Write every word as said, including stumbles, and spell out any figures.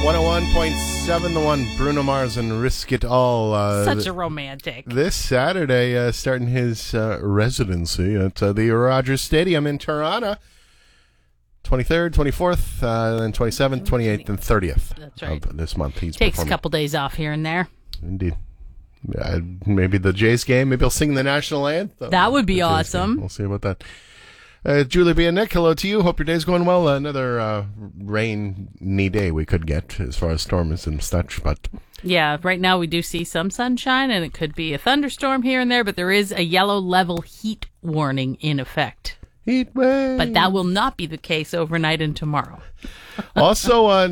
one oh one point seven The One, Bruno Mars and Risk It All. Uh, Such a romantic. This Saturday, uh, starting his uh, residency at uh, the Rogers Stadium in Toronto. twenty-third, twenty-fourth, uh, then twenty-seventh, twenty-eighth, and thirtieth That's right. of this month. He's Takes performing. a couple days off here and there. Indeed. Uh, maybe the Jays game. Maybe he'll sing the national anthem. That would be The Jays awesome. game. We'll see about that. Uh, Julie B. and Nick, hello to you. Hope your day's going well. Uh, another uh, rainy day we could get as far as storms and such, but Yeah, right now we do see some sunshine, and it could be a thunderstorm here and there, but there is a yellow level heat warning in effect. heat wave. But that will not be the case overnight and tomorrow. Also, uh,